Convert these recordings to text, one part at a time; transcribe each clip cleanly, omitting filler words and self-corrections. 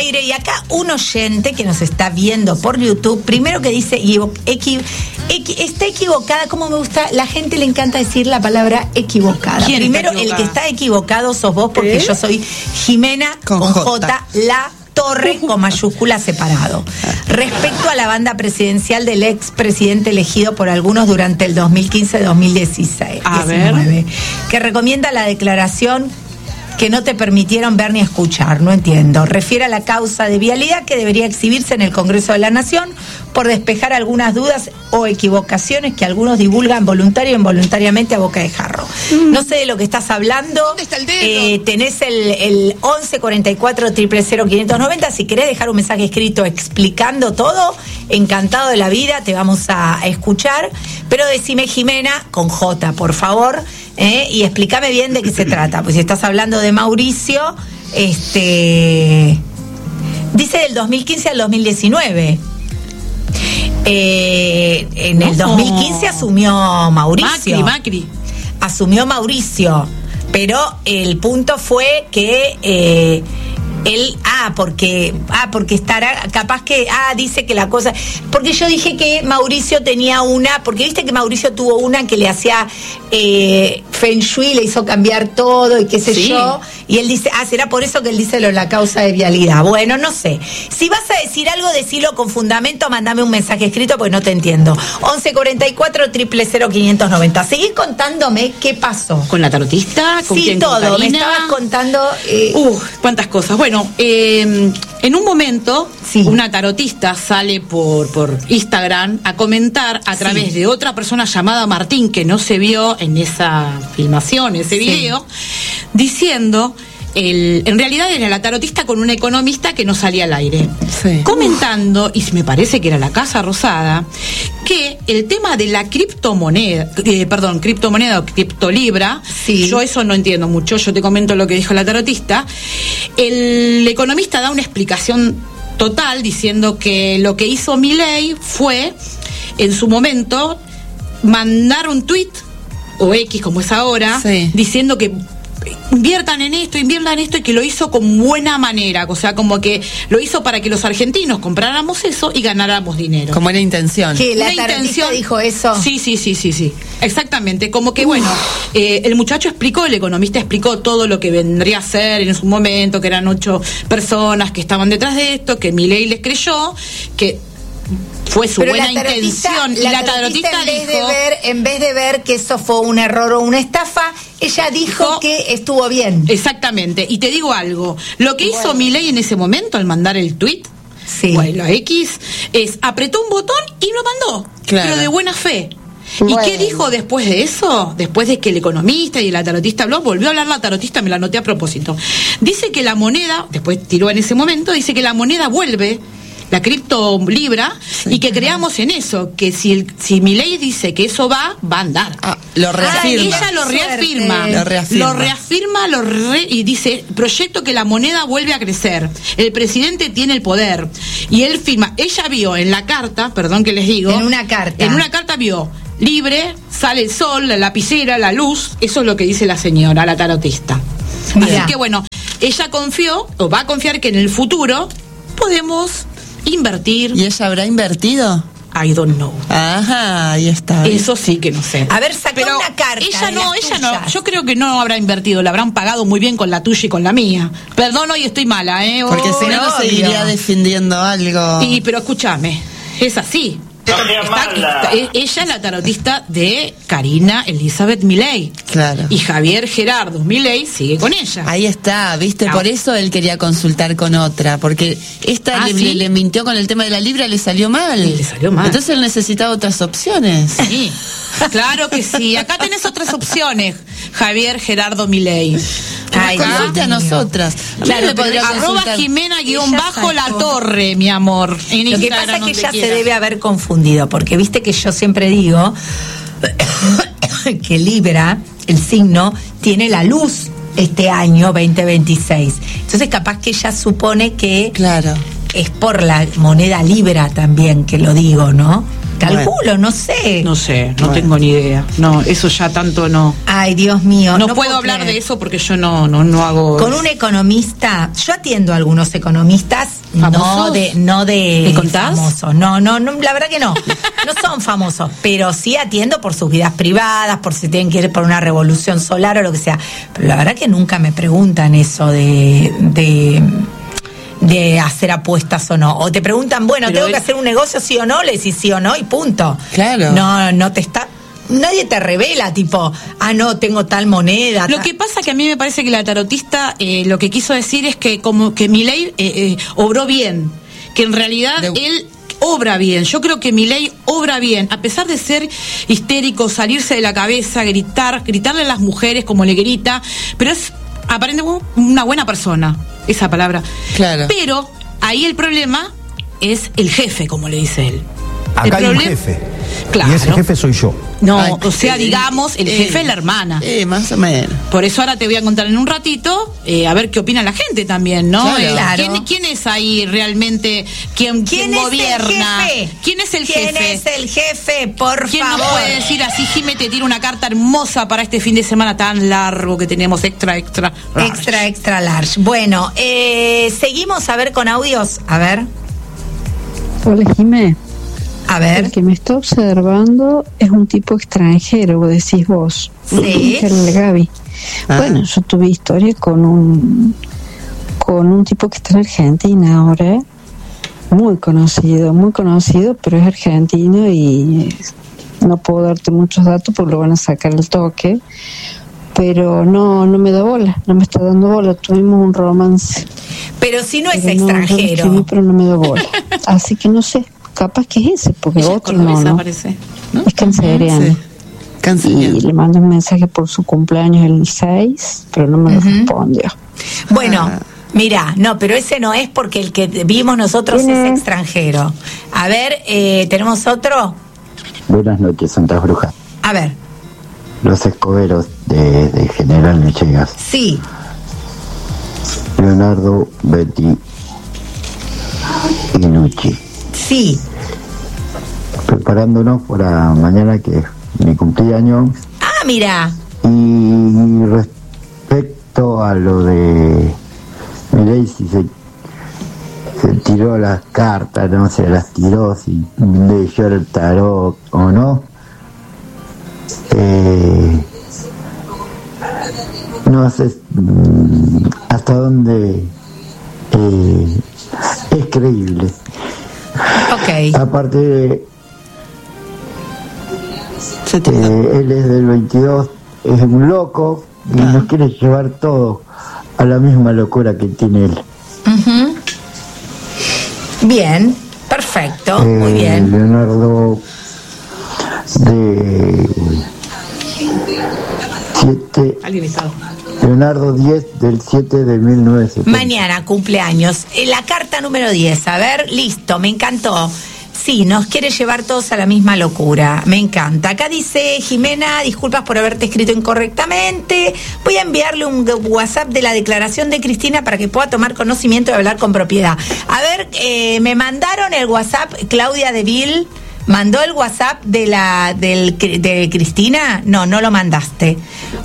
aire y acá un oyente que nos está viendo por YouTube, primero que dice está equivocada, como me gusta, la gente le encanta decir la palabra equivocada. Primero, el que está equivocado sos vos, porque yo soy Jimena con J, la Torre con mayúscula separado. Respecto a la banda presidencial del expresidente elegido por algunos durante el 2015-2019, que recomienda la declaración que no te permitieron ver ni escuchar, no entiendo. Refiere a la causa de vialidad que debería exhibirse en el Congreso de la Nación por despejar algunas dudas o equivocaciones que algunos divulgan voluntario o involuntariamente a boca de jarro. No sé de lo que estás hablando. ¿Dónde está el dedo? Tenés el 11 44 000 590. Si querés dejar un mensaje escrito explicando todo, encantado de la vida, te vamos a escuchar. Pero decime, Jimena, con J, por favor, y explícame bien de qué se trata. Pues si estás hablando de Mauricio, dice del 2015 al 2019. En el 2015 asumió Mauricio. Macri. Asumió Mauricio, pero el punto fue que él, porque estará, capaz que, dice que la cosa, porque yo dije que Mauricio tenía porque viste que Mauricio tuvo una que le hacía Feng Shui, le hizo cambiar todo y qué sé yo, y él dice, será por eso que él dice la causa de vialidad. Bueno, no sé. Si vas a decir algo, decilo con fundamento, mandame un mensaje escrito porque no te entiendo. 11 44 000 590. Seguís contándome qué pasó. ¿Con la tarotista? ¿Con quién? Todo. Me estabas contando. Cuántas cosas. Bueno, en un momento, una tarotista sale por Instagram a comentar a través de otra persona llamada Martín, que no se vio en esa filmación, ese video, diciendo, en realidad era la tarotista con un economista que no salía al aire, comentando, y me parece que era la Casa Rosada, que el tema de la criptomoneda o criptolibra, yo eso no entiendo mucho, yo te comento lo que dijo la tarotista. El economista da una explicación total diciendo que lo que hizo Milei fue, en su momento, mandar un tuit, o X como es ahora, diciendo que inviertan en esto, y que lo hizo con buena manera, o sea, como que lo hizo para que los argentinos compráramos eso y ganáramos dinero. Como era intención. Que la tarotista dijo eso. Sí, exactamente, como que el muchacho explicó, el economista explicó todo lo que vendría a ser en su momento, que eran 8 personas que estaban detrás de esto, que Milei les creyó, que fue su buena intención, y la tarotista dijo, en vez de ver que eso fue un error o una estafa, ella dijo que estuvo bien. Exactamente. Y te digo algo, lo que hizo Milei en ese momento al mandar el tuit, X, es apretó un botón y lo mandó, pero de buena fe. ¿Y qué dijo después de eso? Después de que el economista y la tarotista habló, volvió a hablar la tarotista, me la anoté a propósito. Dice que la moneda, después tiró en ese momento, dice que la moneda vuelve, la cripto libra, y que creamos en eso, que si Milei dice que eso va a andar. Lo reafirma. Ella lo reafirma. Y dice, proyecto que la moneda vuelve a crecer. El presidente tiene el poder. Y él firma. Ella vio en la carta, perdón que les digo. En una carta vio, libre, sale el sol, la lapicera, la luz. Eso es lo que dice la señora, la tarotista. Así que ella confió, o va a confiar, que en el futuro podemos invertir. ¿Y ella habrá invertido? I don't know. Ajá, ahí está. Eso sí que no sé. A ver, sacó una carta. Ella no. Yo creo que no habrá invertido. La habrán pagado muy bien con la tuya y con la mía. Perdón, hoy estoy mala, porque si no seguiría defendiendo algo. Pero escúchame, es así. Ella es la tarotista de Karina Elizabeth Milei. Claro. Y Javier Gerardo Milei sigue con ella. Ahí está, ¿viste? Por eso él quería consultar con otra, porque esta le mintió con el tema de la libra, le salió mal. Entonces él necesitaba otras opciones. Sí, claro que sí. Acá tenés otras opciones, Javier Gerardo Milei. Consulte a nosotras. Claro, @ Jimena_la Torre, mi amor. En lo que pasa es que ella se debe haber confundido, porque viste que yo siempre digo que Libra, el signo, tiene la luz este año 2026. Entonces capaz que ella supone que es por la moneda Libra también que lo digo, ¿no? Calculo, no sé. No sé, no tengo ni idea. No, eso ya tanto no. Ay, Dios mío. No puedo hablar de eso porque yo no hago. Con un economista, yo atiendo a algunos economistas, ¿famosos? no de ¿Me contás? famosos. No, la verdad que no. No son famosos, pero sí atiendo por sus vidas privadas, por si tienen que ir por una revolución solar o lo que sea. Pero la verdad que nunca me preguntan eso de hacer apuestas o no. O te preguntan, bueno, ¿tengo que hacer un negocio sí o no? Le decís sí o no y punto. Claro. No te está... Nadie te revela, tipo, no, tengo tal moneda. Lo que pasa que a mí me parece que la tarotista lo que quiso decir es que como que Milei obró bien, que en realidad él obra bien. Yo creo que Milei obra bien, a pesar de ser histérico, salirse de la cabeza, gritarle a las mujeres como le grita, pero es aparentemente una buena persona, esa palabra. Claro. Pero ahí el problema es el jefe, como le dice él. Acá hay un jefe. Claro. Y ese jefe soy yo. No, o sea, digamos, el jefe es la hermana. Más o menos. Por eso ahora te voy a contar en un ratito, a ver qué opina la gente también, ¿no? Claro. ¿Quién es ahí realmente quien gobierna? ¿Quién es el jefe? ¿Quién es el jefe? Por ¿Quién favor. nos puede decir así, Jimé, te tira una carta hermosa para este fin de semana tan largo que tenemos extra large? Bueno, seguimos a ver con audios. A ver. Hola, Jimé. A ver. El que me está observando es un tipo extranjero, vos decís vos. Sí. El Gaby. Bueno, yo tuve historia con un tipo que está en Argentina ahora, muy conocido, pero es argentino y no puedo darte muchos datos porque lo van a sacar el toque, pero no me da bola, no me está dando bola. Tuvimos un romance. Pero si no es extranjero. No, pero no me da bola. Así que no sé. Capaz que es ese, porque otro no. Parece, ¿no? Es canceriano. Sí. Canceriano. Y le mandé un mensaje por su cumpleaños el 6, pero no me lo respondió. Bueno, mira, no, pero ese no es porque el que vimos nosotros es extranjero. A ver, ¿tenemos otro? Buenas noches, Santa Bruja. A ver. Los escoberos de General Villegas. Sí. Leonardo, Betty y Luchi. Sí. Preparándonos para mañana, que es mi cumpleaños. Mira. Y respecto a lo de Milei, si se tiró las cartas, no se las tiró, si leyó el tarot o no, no sé hasta dónde es creíble. Ok. Aparte él es del 22, es un loco y nos quiere llevar todo a la misma locura que tiene él. Bien, perfecto, muy bien. Leonardo de 7. Leonardo 10 del 7 de 1970. Mañana, cumpleaños. La carta número 10. A ver, listo, me encantó. Sí, nos quiere llevar todos a la misma locura. Me encanta. Acá dice Jimena, disculpas por haberte escrito incorrectamente. Voy a enviarle un WhatsApp de la declaración de Cristina para que pueda tomar conocimiento y hablar con propiedad. A ver, me mandaron el WhatsApp, Claudia de Vil. ¿Mandó el WhatsApp de Cristina? No lo mandaste.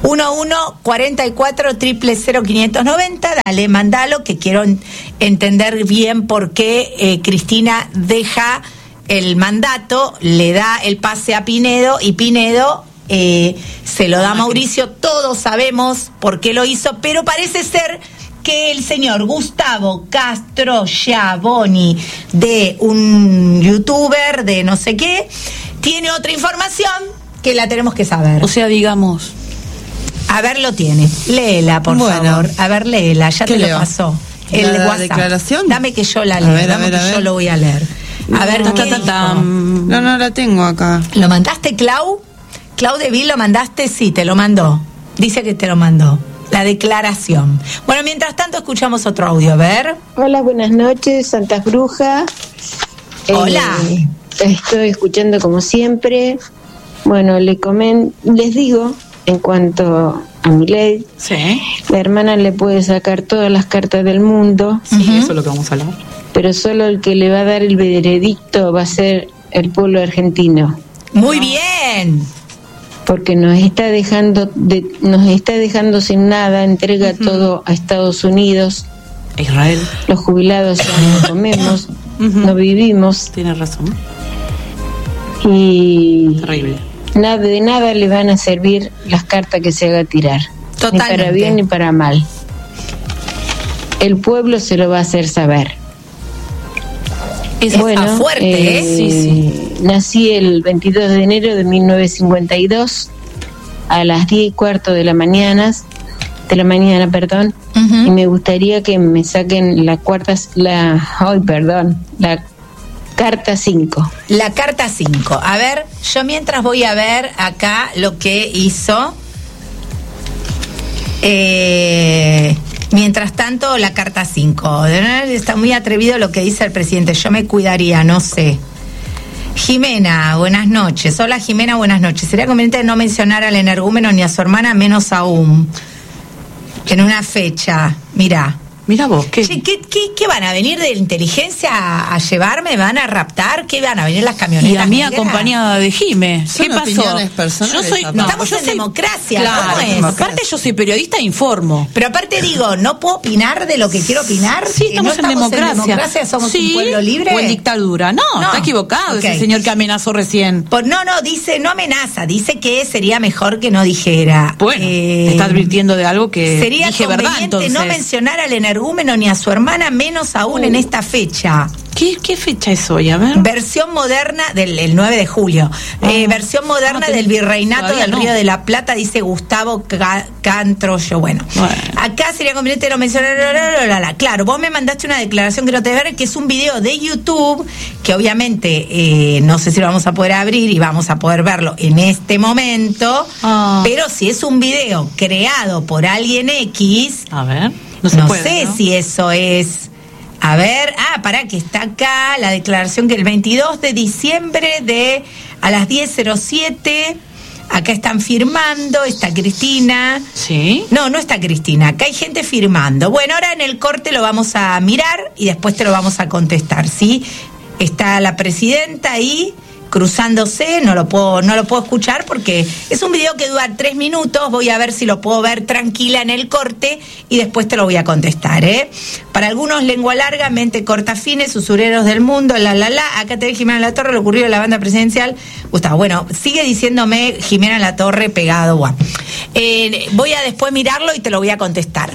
1144000590. Dale, mandalo, que quiero entender bien por qué Cristina deja el mandato, le da el pase a Pinedo y Pinedo se lo da a Mauricio. Todos sabemos por qué lo hizo, pero parece ser que el señor Gustavo Castro Schiavoni, de un youtuber de no sé qué, tiene otra información que la tenemos que saber. O sea, digamos. A ver, lo tiene. Léela, por favor. A ver, léela, ya te lo pasó. El WhatsApp. ¿Declaración? Dame que yo la lea, yo lo voy a leer. A ver, no la tengo acá. ¿Lo mandaste, Clau? Clau de Vil, ¿lo mandaste? Sí, te lo mandó. Dice que te lo mandó. La declaración. Bueno, mientras tanto escuchamos otro audio, a ver. Hola, buenas noches, Santa Bruja. Hola. Estoy escuchando como siempre. Bueno, les digo, en cuanto a Milei, sí, la hermana le puede sacar todas las cartas del mundo. Sí, eso es lo que vamos a hablar. Pero solo el que le va a dar el veredicto va a ser el pueblo argentino. Muy bien. Porque nos está dejando sin nada, entrega todo a Estados Unidos. Israel. Los jubilados ya no comemos, no vivimos. Tienes razón. Y terrible. De nada le van a servir las cartas que se haga tirar. Totalmente. Ni para bien ni para mal. El pueblo se lo va a hacer saber. Es fuerte, ¿eh? Sí. Nací el 22 de enero de 1952 a las 10:15 de la mañana, y me gustaría que me saquen la carta 5. La carta 5. A ver, yo mientras voy a ver acá lo que hizo. Mientras tanto, la carta 5. Está muy atrevido lo que dice el presidente. Yo me cuidaría, no sé. Jimena, buenas noches. Hola Jimena, buenas noches. Sería conveniente no mencionar al energúmeno ni a su hermana, menos aún en una fecha. Mira vos, ¿qué? ¿Qué van a venir de la inteligencia a llevarme? ¿Van a raptar? ¿Qué van a venir las camionetas? Y a mí acompañada de Jime. ¿Qué pasó? Estamos en democracia. Claro, ¿Cómo es? Aparte yo soy periodista e informo. Pero aparte digo, ¿no puedo opinar de lo que quiero opinar? Sí, estamos en democracia. ¿Somos un pueblo libre? ¿O en dictadura? No, está equivocado ese señor que amenazó recién. Dice, no amenaza, dice que sería mejor que no dijera. Bueno, está advirtiendo de algo que sería dije verdad, entonces. No mencionar al energúmeno ni a su hermana, menos aún en esta fecha. ¿Qué fecha es hoy? A ver. Versión moderna el 9 de julio. Versión moderna del virreinato del Río de la Plata, dice Gustavo Cantrollo. Bueno, acá sería conveniente no mencionar. Claro, vos me mandaste una declaración que no te ver, que es un video de YouTube, que obviamente no sé si lo vamos a poder abrir y vamos a poder verlo en este momento, pero si es un video creado por alguien X, a ver, no sé si eso es. A ver, pará, que está acá la declaración que el 22 de diciembre a las 10:07, acá están firmando, está Cristina. ¿Sí? No está Cristina, acá hay gente firmando. Bueno, ahora en el corte lo vamos a mirar y después te lo vamos a contestar, ¿sí? Está la presidenta ahí cruzándose, no lo puedo escuchar porque es un video que dura 3 minutos, voy a ver si lo puedo ver tranquila en el corte y después te lo voy a contestar, Para algunos lengua larga, mente corta fines, usureros del mundo, acá te ve Jimena La Torre, lo ocurrido en la banda presidencial. Gustavo, bueno, sigue diciéndome Jimena La Torre pegado, voy a después mirarlo y te lo voy a contestar.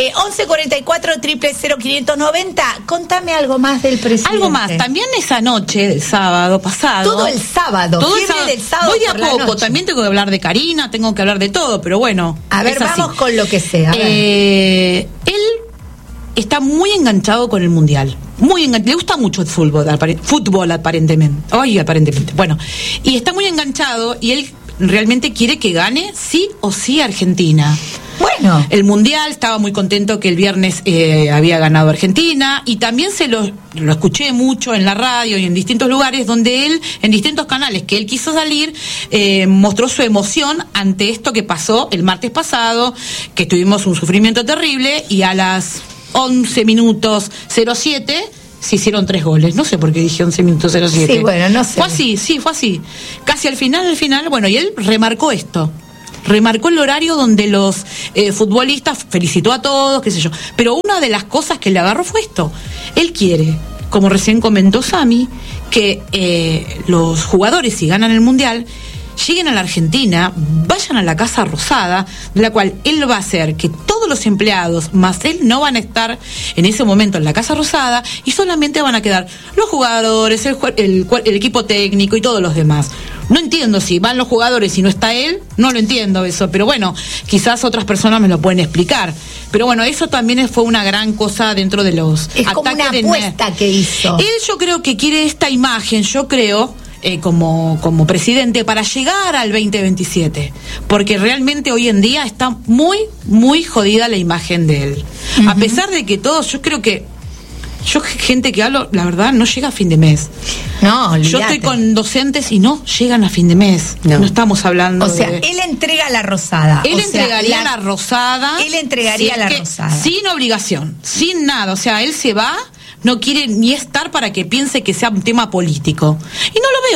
1144-000-590, contame algo más del presidente. Algo más, también esa noche, el sábado pasado. Todo el sábado. Del sábado. Voy de a poco, también tengo que hablar de Karina, tengo que hablar de todo, pero bueno. A ver, vamos con lo que sea. Él está muy enganchado con el Mundial. Le gusta mucho el fútbol aparentemente. Aparentemente. Bueno, y está muy enganchado y él realmente quiere que gane sí o sí Argentina. Bueno, el Mundial, estaba muy contento que el viernes había ganado Argentina, y también lo escuché mucho en la radio y en distintos lugares donde él, en distintos canales que él quiso salir, mostró su emoción ante esto que pasó el martes pasado, que tuvimos un sufrimiento terrible, y a las 11 minutos 07 se hicieron 3 goles. No sé por qué dije 11 minutos 07. Sí, bueno, no sé. Fue así. Casi al final, bueno, y él remarcó esto. Remarcó el horario donde los futbolistas, felicitó a todos, qué sé yo. Pero una de las cosas que le agarró fue esto. Él quiere, como recién comentó Sami, que los jugadores, si ganan el Mundial, lleguen a la Argentina, vayan a la Casa Rosada, de la cual él va a hacer que todos los empleados, más él, no van a estar en ese momento en la Casa Rosada, y solamente van a quedar los jugadores, el equipo técnico y todos los demás. No entiendo si van los jugadores y no está él, no lo entiendo eso, pero bueno, quizás otras personas me lo pueden explicar. Pero bueno, eso también fue una gran cosa dentro de los ataques. Es como una apuesta que hizo. Él, yo creo que quiere esta imagen, como presidente, para llegar al 2027, porque realmente hoy en día está muy, muy jodida la imagen de él. Uh-huh. A pesar de que todos, gente que hablo, la verdad, no llega a fin de mes. No, olvídate. Yo estoy con docentes y no llegan a fin de mes. No estamos hablando él entrega la rosada. Él entregaría la rosada. Él entregaría la rosada. Sin obligación, sin nada. O sea, él se va, no quiere ni estar para que piense que sea un tema político. Y no lo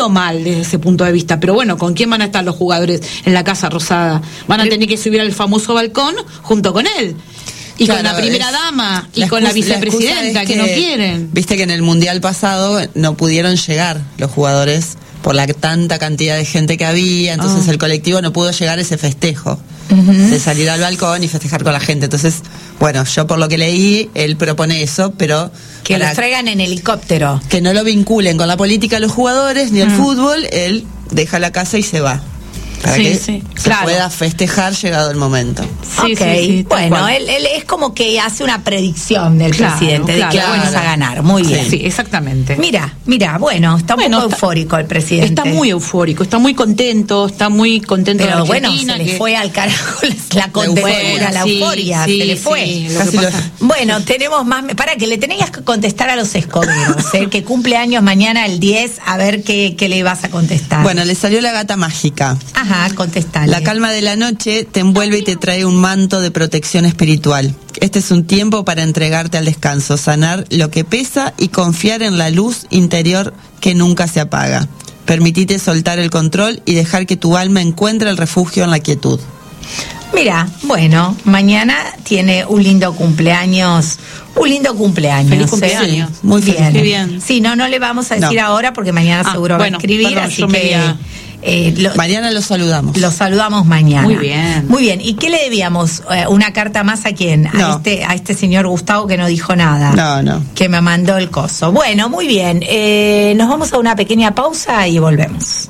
veo mal desde ese punto de vista, pero bueno, ¿con quién van a estar los jugadores en la Casa Rosada? Van a tener que subir al famoso balcón junto con él. Y claro, con la primera dama y con la vicepresidenta, que no quieren. Viste que en el Mundial pasado no pudieron llegar los jugadores por la tanta cantidad de gente que había, entonces el colectivo no pudo llegar a ese festejo de salir al balcón y festejar con la gente. Entonces, bueno, yo por lo que leí, él propone eso, pero que los traigan en helicóptero. Que no lo vinculen con la política los jugadores ni el fútbol, él deja la casa y se va. Para que se pueda festejar llegado el momento. Sí, bueno, él es como que hace una predicción del presidente de que vamos a ganar. Muy bien. Sí, exactamente. Mira, bueno, está un poco eufórico el presidente. Está muy eufórico, está muy contento Pero de bueno, se le fue al carajo la euforia, se le fue. Bueno, tenemos más. Para que le tenías que contestar a los escoberos, el que cumple años mañana el 10, a ver qué le vas a contestar. Bueno, le salió la gata mágica. Contestale. La calma de la noche te envuelve y te trae un manto de protección espiritual. Este es un tiempo para entregarte al descanso, sanar lo que pesa y confiar en la luz interior que nunca se apaga. Permitite soltar el control y dejar que tu alma encuentre el refugio en la quietud. Mira, bueno, mañana tiene un lindo cumpleaños. Feliz cumpleaños. Muy bien. Bien. Sí, no le vamos a decir ahora porque mañana seguro va a escribir, así que mañana lo saludamos. Lo saludamos mañana. Muy bien. Muy bien. ¿Y qué le debíamos? ¿Una carta más a quién? No. A este señor Gustavo que no dijo nada. No. Que me mandó el coso. Bueno, muy bien. Nos vamos a una pequeña pausa y volvemos.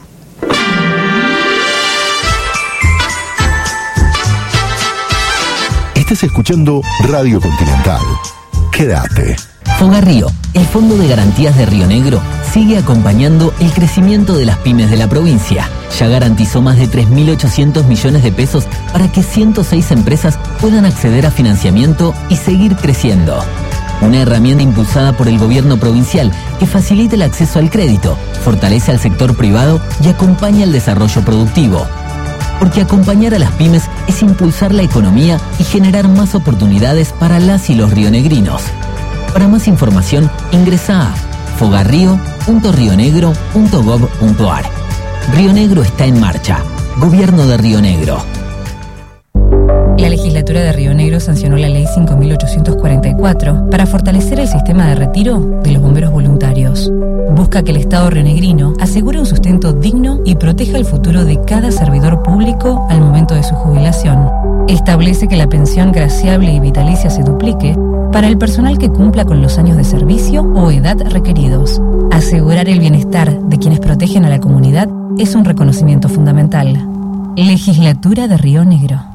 Estás escuchando Radio Continental. Quédate. Fogarrío, el Fondo de Garantías de Río Negro, sigue acompañando el crecimiento de las pymes de la provincia. Ya garantizó más de 3.800 millones de pesos para que 106 empresas puedan acceder a financiamiento y seguir creciendo. Una herramienta impulsada por el gobierno provincial que facilita el acceso al crédito, fortalece al sector privado y acompaña el desarrollo productivo. Porque acompañar a las pymes es impulsar la economía y generar más oportunidades para las y los rionegrinos. Para más información, ingresa a fogarrio.rionegro.gov.ar. Río Negro está en marcha. Gobierno de Río Negro. La legislatura de Río Negro sancionó la ley 5.844 para fortalecer el sistema de retiro de los bomberos voluntarios. Busca que el Estado rionegrino asegure un sustento digno y proteja el futuro de cada servidor público al momento de su jubilación. Establece que la pensión graciable y vitalicia se duplique para el personal que cumpla con los años de servicio o edad requeridos. Asegurar el bienestar de quienes protegen a la comunidad es un reconocimiento fundamental. Legislatura de Río Negro.